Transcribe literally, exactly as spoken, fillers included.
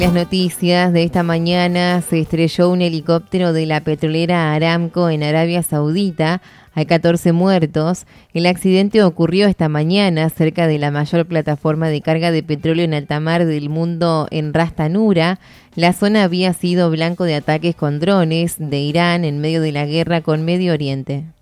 Las noticias de esta mañana: se estrelló un helicóptero de la petrolera Aramco en Arabia Saudita. Hay catorce muertos. El accidente ocurrió esta mañana cerca de la mayor plataforma de carga de petróleo en alta mar del mundo, en Ras Tanura. La zona había sido blanco de ataques con drones de Irán en medio de la guerra con Medio Oriente.